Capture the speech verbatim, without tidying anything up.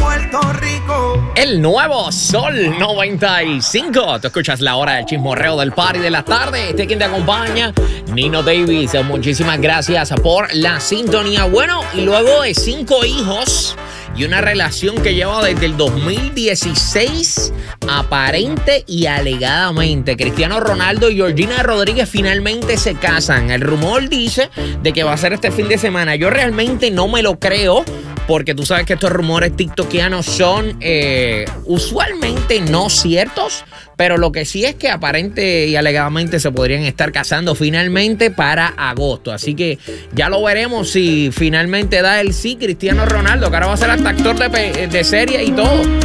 Puerto Rico. El nuevo Sol noventa y cinco. Tú escuchas la hora del chismorreo del party de la tarde. Este quien te acompaña, Nino Davis. Muchísimas gracias por la sintonía. Bueno, y luego de cinco hijos y una relación que lleva desde el dos mil dieciséis, aparente y alegadamente, Cristiano Ronaldo y Georgina Rodríguez finalmente se casan. El rumor dice de que va a ser este fin de semana. Yo realmente no me lo creo, porque tú sabes que estos rumores tiktokianos son eh, usualmente no ciertos, pero lo que sí es que aparente y alegadamente se podrían estar casando finalmente para agosto. Así que ya lo veremos si finalmente da el sí Cristiano Ronaldo, que ahora va a ser hasta actor de, de serie y todo.